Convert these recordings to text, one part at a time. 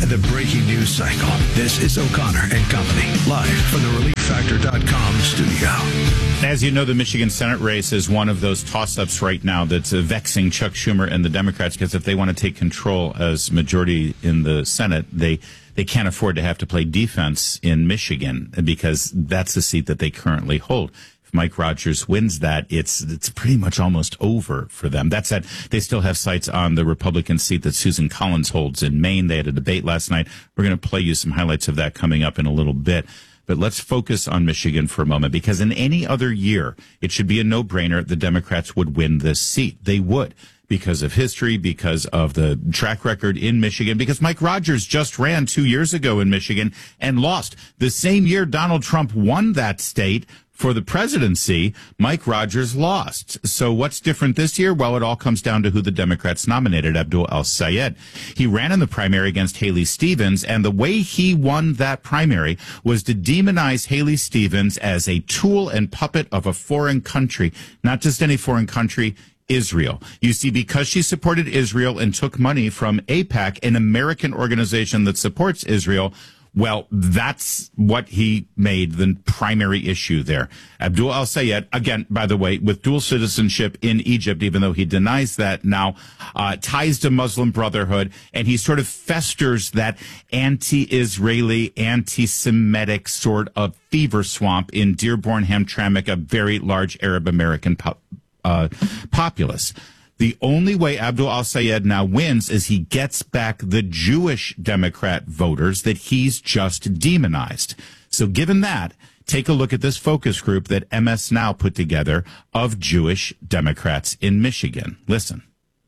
the breaking news cycle. This is O'Connor and Company, live from the ReliefFactor.com studio. As you know, the Michigan Senate race is one of those toss-ups right now that's vexing Chuck Schumer and the Democrats, because if they want to take control as majority in the Senate, they can't afford to have to play defense in Michigan, because that's the seat that they currently hold. If Mike Rogers wins that, it's pretty much almost over for them. That said, they still have sights on the Republican seat that Susan Collins holds in Maine. They had a debate last night. We're going to play you some highlights of that coming up in a little bit. But let's focus on Michigan for a moment, because in any other year, it should be a no-brainer the Democrats would win this seat. They would, because of history, because of the track record in Michigan, because Mike Rogers just ran 2 years ago in Michigan and lost. The same year Donald Trump won that state for the presidency, Mike Rogers lost. So what's different this year? Well, it all comes down to who the Democrats nominated, Abdul El-Sayed. He ran in the primary against Haley Stevens, and the way he won that primary was to demonize Haley Stevens as a tool and puppet of a foreign country, not just any foreign country, Israel. You see, because she supported Israel and took money from AIPAC, an American organization that supports Israel, well, that's what he made the primary issue there. Abdul El-Sayed, again, by the way, with dual citizenship in Egypt, even though he denies that now, ties to Muslim Brotherhood, and he sort of festers that anti-Israeli, anti-Semitic sort of fever swamp in Dearborn, Hamtramck, a very large Arab American populace. The only way Abdul El-Sayed now wins is he gets back the Jewish Democrat voters that he's just demonized. So given that, take a look at this focus group that MS Now put together of Jewish Democrats in Michigan. Listen.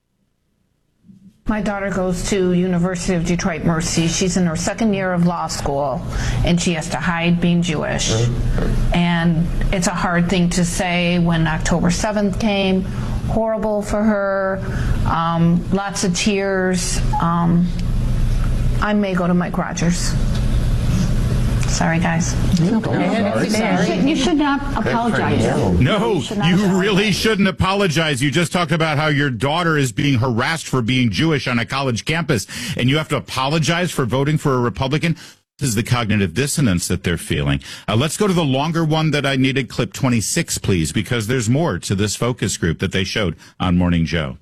My daughter goes to University of Detroit Mercy. She's in her second year of law school, and she has to hide being Jewish. And it's a hard thing to say when October 7th came. Horrible for her. Lots of tears. I may go to Mike Rogers. Sorry, guys. You should not apologize. No, you really shouldn't apologize. You just talked about how your daughter is being harassed for being Jewish on a college campus, and you have to apologize for voting for a Republican. This is the cognitive dissonance that they're feeling. Let's go to the longer one that I needed, clip 26, please, because there's more to this focus group that they showed on Morning Joe.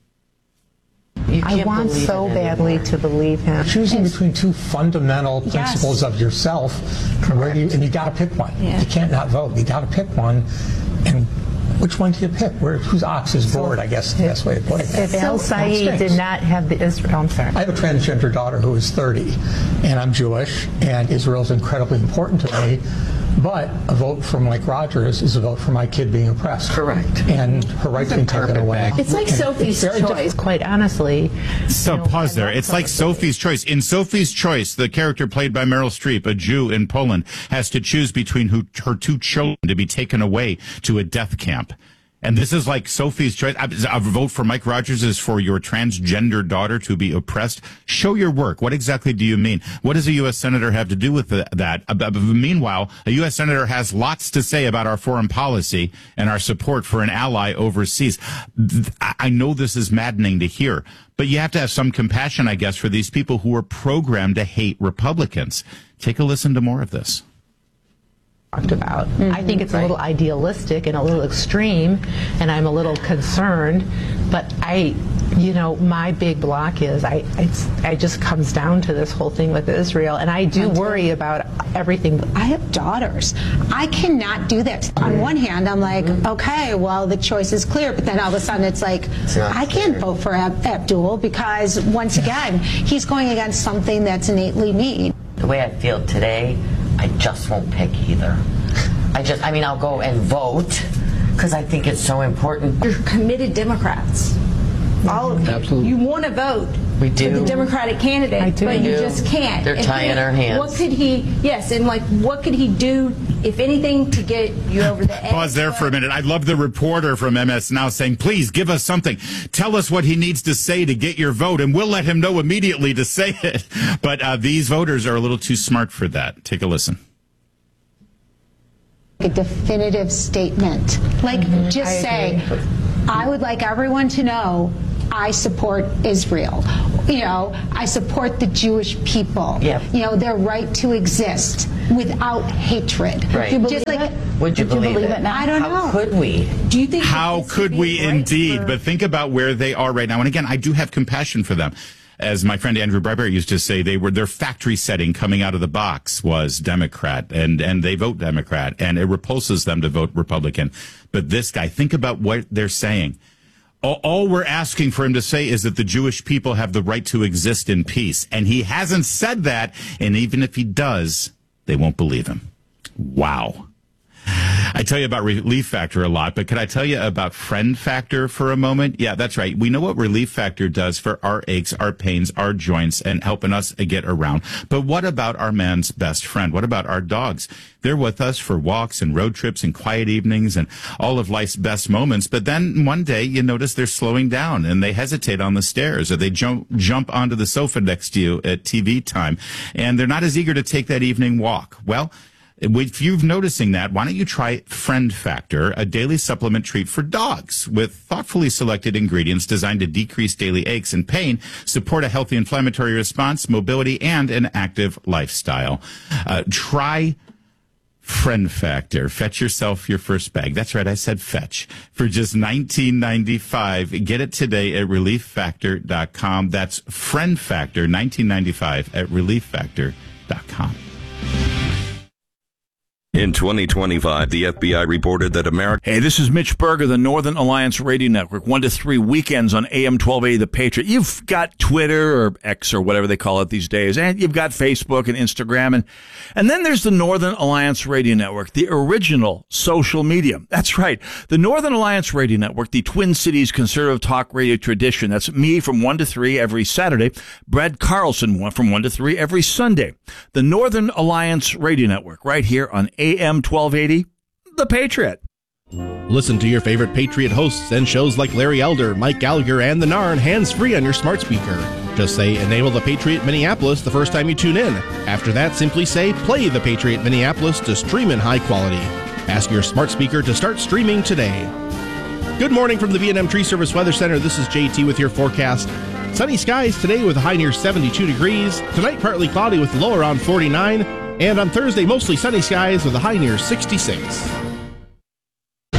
I want so badly to believe him. Choosing between two fundamental principles of yourself, and you got to pick one. You can't not vote. You got to pick one, and which one do you pick? Whose ox is bored, I guess is the best way to put it. If El-Sayed did not have the Israel, I'm sorry. I have a transgender daughter who is 30, and I'm Jewish, and Israel is incredibly important to me. But a vote for Mike Rogers is a vote for my kid being oppressed. Correct. And her rights being taken away. It's like Sophie's Choice. Quite honestly. So pause there. It's like Sophie's Choice. In Sophie's Choice, the character played by Meryl Streep, a Jew in Poland, has to choose between her two children to be taken away to a death camp. And this is like Sophie's Choice. A vote for Mike Rogers is for your transgender daughter to be oppressed. Show your work. What exactly do you mean? What does a U.S. Senator have to do with that? Meanwhile, a U.S. Senator has lots to say about our foreign policy and our support for an ally overseas. I know this is maddening to hear, but you have to have some compassion, I guess, for these people who are programmed to hate Republicans. Take a listen to more of this. Talked about. I think it's a little idealistic and a little extreme, and I'm a little concerned, but my big block is it just comes down to this whole thing with Israel, and I do worry about everything. I have daughters. I cannot do this. On one hand, I'm like, okay, well, the choice is clear, but then all of a sudden it's like, I can't vote for Abdul because, once again, he's going against something that's innately me. The way I feel today, I just won't pick either. I'll go and vote because I think it's so important. You're committed Democrats. All of you. Absolutely. You want to vote We do. for the Democratic candidate, but you just can't. They're tying our hands. What could he, what could he do, if anything, to get you over the edge? Pause there for a minute. I love the reporter from MS Now saying, please give us something. Tell us what he needs to say to get your vote, and we'll let him know immediately to say it. But these voters are a little too smart for that. Take a listen. A definitive statement. Just say, I would like everyone to know I support Israel. I support the Jewish people. Yeah. Their right to exist without hatred. Right. Would you believe it? Would you believe it? I don't know. How could we? Do you think? How could we indeed? But think about where they are right now. And again, I do have compassion for them. As my friend Andrew Breitbart used to say, their factory setting coming out of the box was Democrat, and they vote Democrat, and it repulses them to vote Republican. But this guy, think about what they're saying. All we're asking for him to say is that the Jewish people have the right to exist in peace. And he hasn't said that, and even if he does, they won't believe him. Wow. I tell you about Relief Factor a lot, but could I tell you about Friend Factor for a moment? Yeah, that's right. We know what Relief Factor does for our aches, our pains, our joints, and helping us get around. But what about our man's best friend? What about our dogs? They're with us for walks and road trips and quiet evenings and all of life's best moments. But then one day you notice they're slowing down and they hesitate on the stairs, or they jump onto the sofa next to you at TV time, and they're not as eager to take that evening walk. Well, if you're noticing that, why don't you try Friend Factor, a daily supplement treat for dogs with thoughtfully selected ingredients designed to decrease daily aches and pain, support a healthy inflammatory response, mobility, and an active lifestyle. Try Friend Factor. Fetch yourself your first bag. That's right, I said fetch. For just $19.95. Get it today at ReliefFactor.com. That's Friend Factor, $19.95 at ReliefFactor.com. In 2025, the FBI reported that America... Hey, this is Mitch Berger, the Northern Alliance Radio Network, 1 to 3 weekends on AM 1280 The Patriot. You've got Twitter or X or whatever they call it these days, and you've got Facebook and Instagram, and then there's the Northern Alliance Radio Network, the original social media. That's right, the Northern Alliance Radio Network, the Twin Cities conservative talk radio tradition. That's me from 1 to 3 every Saturday, Brad Carlson from 1 to 3 every Sunday. The Northern Alliance Radio Network, right here on AM 1280, The Patriot. Listen to your favorite Patriot hosts and shows like Larry Elder, Mike Gallagher, and The Narn hands-free on your smart speaker. Just say, enable The Patriot Minneapolis the first time you tune in. After that, simply say, play The Patriot Minneapolis to stream in high quality. Ask your smart speaker to start streaming today. Good morning from the B&M Tree Service Weather Center. This is JT with your forecast. Sunny skies today with a high near 72 degrees. Tonight, partly cloudy with a low around 49. And on Thursday, mostly sunny skies with a high near 66. With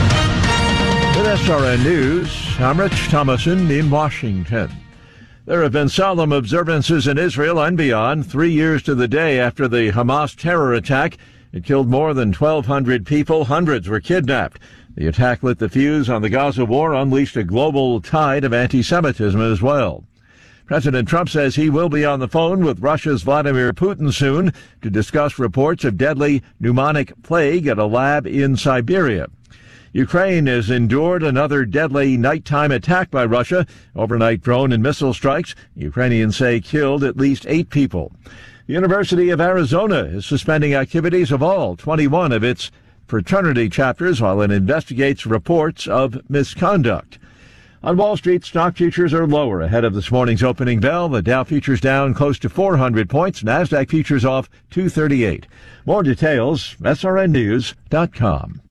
SRN News, I'm Rich Thomason in Washington. There have been solemn observances in Israel and beyond 3 years to the day after the Hamas terror attack. It killed more than 1,200 people. Hundreds were kidnapped. The attack lit the fuse on the Gaza war, unleashed a global tide of anti-Semitism as well. President Trump says he will be on the phone with Russia's Vladimir Putin soon to discuss reports of deadly pneumonic plague at a lab in Siberia. Ukraine has endured another deadly nighttime attack by Russia. Overnight drone and missile strikes, Ukrainians say, killed at least 8 people. The University of Arizona is suspending activities of all 21 of its fraternity chapters while it investigates reports of misconduct. On Wall Street, stock futures are lower ahead of this morning's opening bell. The Dow futures down close to 400 points. NASDAQ futures off 238. More details, srnnews.com.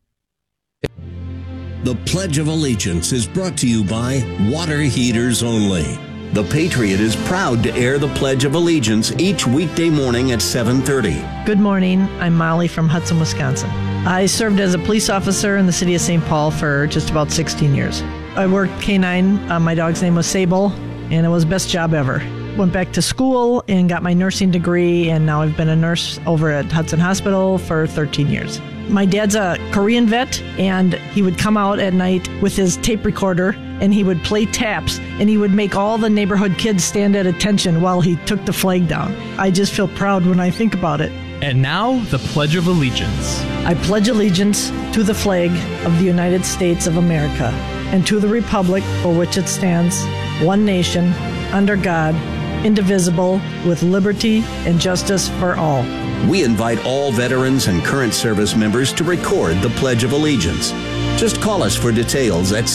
The Pledge of Allegiance is brought to you by Water Heaters Only. The Patriot is proud to air the Pledge of Allegiance each weekday morning at 7:30. Good morning. I'm Molly from Hudson, Wisconsin. I served as a police officer in the city of St. Paul for just about 16 years. I worked K-9. My dog's name was Sable, and it was the best job ever. Went back to school and got my nursing degree, and now I've been a nurse over at Hudson Hospital for 13 years. My dad's a Korean vet, and he would come out at night with his tape recorder, and he would play taps, and he would make all the neighborhood kids stand at attention while he took the flag down. I just feel proud when I think about it. And now, the Pledge of Allegiance. I pledge allegiance to the flag of the United States of America and to the republic for which it stands, one nation, under God, indivisible, with liberty and justice for all. We invite all veterans and current service members to record the Pledge of Allegiance. Just call us for details at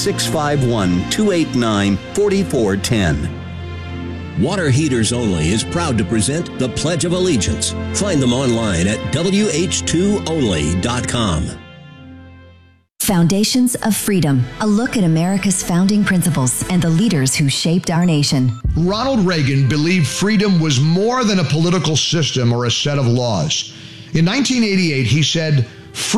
651-289-4410. Water Heaters Only is proud to present the Pledge of Allegiance. Find them online at wh2only.com. Foundations of Freedom, a look at America's founding principles and the leaders who shaped our nation. Ronald Reagan believed freedom was more than a political system or a set of laws. In 1988, he said,